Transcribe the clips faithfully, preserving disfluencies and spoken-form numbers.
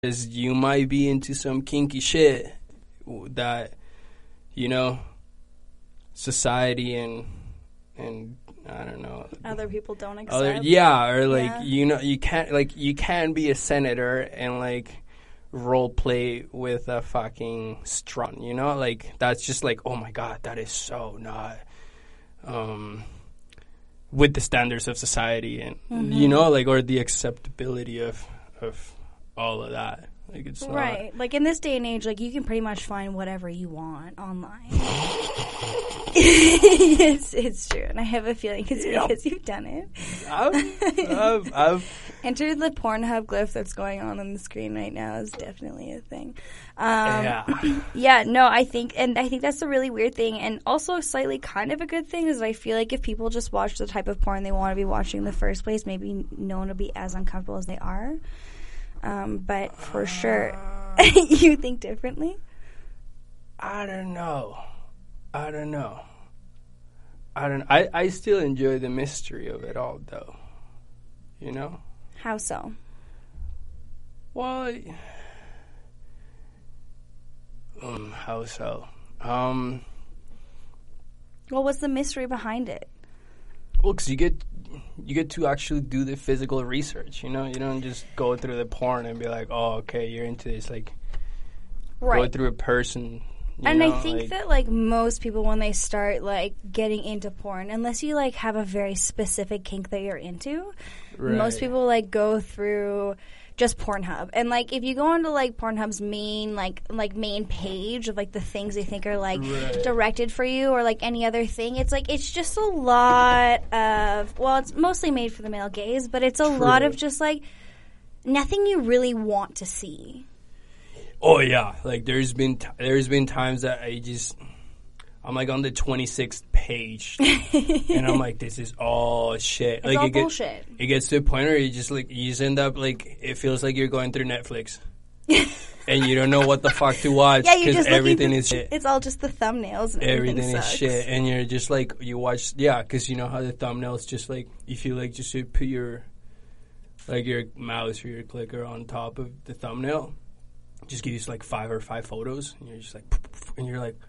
Because you might be into some kinky shit that, you know, society and and I don't know, other people don't accept. Other, yeah, or like yeah. you know, you can't like you can't be a senator and like role play with a fucking strut. You know, like that's just like, oh my god, that is so not um with the standards of society and mm-hmm. you know, like or the acceptability of of all of that. Like it's right. Not like in this day and age, like you can pretty much find whatever you want online. it's, it's true, and I have a feeling it's yep. because you've done it. I've, I've, I've Enter the Pornhub glyph that's going on on the screen right now is definitely a thing. Um, yeah. yeah, no, I think, and I think that's a really weird thing, and also slightly kind of a good thing is I feel like if people just watch the type of porn they want to be watching in the first place, maybe no one will be as uncomfortable as they are. Um, but for sure, you think differently? I don't know. I don't know. I don't. I, I still enjoy the mystery of it all, though. You know? How so? Well, um, how so? Um. Well, what's the mystery behind it? Well, because you get you get to actually do the physical research. You know, you don't just go through the porn and be like, "Oh, okay, you're into this." Like, right. Go through a person. You and know, I think like, that, like, most people, when they start, like, getting into porn, unless you, like, have a very specific kink that you're into, right. most people, like, go through just Pornhub. And, like, if you go onto, like, Pornhub's main, like, like main page of, like, the things they think are, like, right. directed for you or, like, any other thing, it's, like, it's just a lot of, well, it's mostly made for the male gaze, but it's a True. lot of just, like, nothing you really want to see. Oh yeah, like there's been t- there's been times that I just I'm like on the twenty-sixth page and I'm like, this is all shit. It's like all it get, bullshit. It gets to a point where you just like you just end up like it feels like you're going through Netflix and you don't know what the fuck to watch because yeah, everything for, is shit. It's all just the thumbnails. And everything everything is sucks. shit, and you're just like you watch yeah, because you know how the thumbnails just like if you like just put your like your mouse or your clicker on top of the thumbnail. Just give you like five or five photos, and you're just like, and you're like,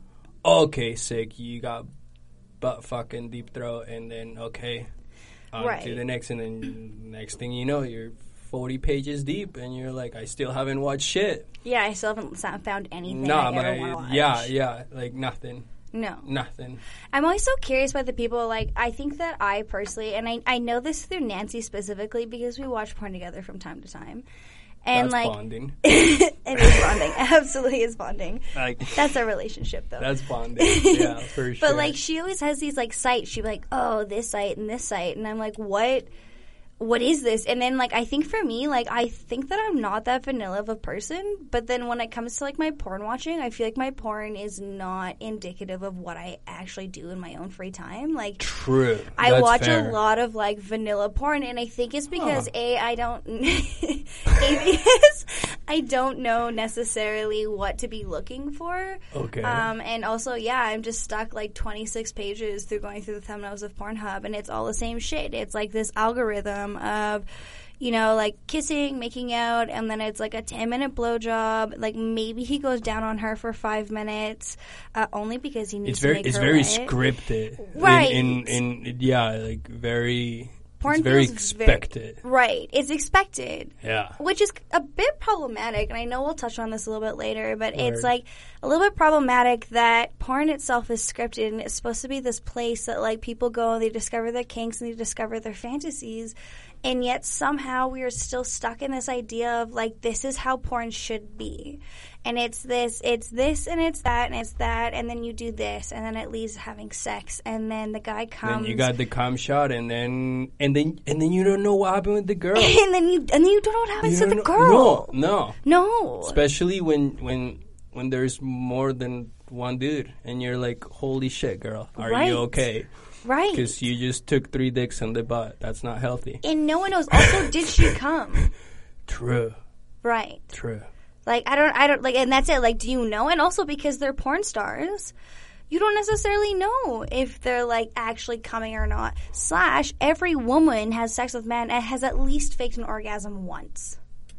okay, sick. You got butt fucking deep throat, and then okay, on right. to the next, and then next thing you know, you're forty pages deep, and you're like, I still haven't watched shit. Yeah, I still haven't found anything. Nah, I but ever I, want to watch. yeah, yeah, like nothing. No. Nothing. I'm always so curious about the people, like, I think that I personally, and I, I know this through Nancy specifically because we watch porn together from time to time. And that's like, bonding. It is bonding. Absolutely is bonding. Like, that's our relationship, though. That's bonding. Yeah, for sure. But like, she always has these like sites. She'd be like, "Oh, this site and this site," and I'm like, "What? What is this?" And then like, I think for me, like, I think that I'm not that vanilla of a person. But then when it comes to like my porn watching, I feel like my porn is not indicative of what I actually do in my own free time. Like, true. I That's watch fair. a lot of like vanilla porn, and I think it's because huh. a I don't a because I don't know necessarily what to be looking for. Okay. Um, and also, yeah, I'm just stuck like twenty-six pages through going through the thumbnails of Pornhub, and it's all the same shit. It's like this algorithm of, you know, like kissing, making out, and then it's like a ten minute blowjob. Like maybe he goes down on her for five minutes, uh, only because he needs it's very, to make it's her very wet. scripted, right? In, in, in yeah, like very. Porn it's very feels expected. Very, right. It's expected. Yeah. Which is a bit problematic, and I know we'll touch on this a little bit later, but Word. It's like a little bit problematic that porn itself is scripted, and it's supposed to be this place that like people go and they discover their kinks and they discover their fantasies, and yet somehow we are still stuck in this idea of like this is how porn should be. And it's this, it's this, and it's that, and it's that, and then you do this, and then it leads to having sex, and then the guy comes. Then you got the cum shot, and then and then and then you don't know what happened with the girl. and then you and then you don't know what happens to the know, girl. No, no, no. Especially when when when there's more than one dude, and you're like, "Holy shit, girl, are right. you okay?" Right. Because you just took three dicks in the butt. That's not healthy. And no one knows. Also, did she come? True. Right. True. Like, I don't, I don't, like, and that's it. Like, do you know? And also because they're porn stars, you don't necessarily know if they're, like, actually coming or not. Slash, every woman has sex with men and has at least faked an orgasm once.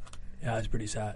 Yeah, it's pretty sad.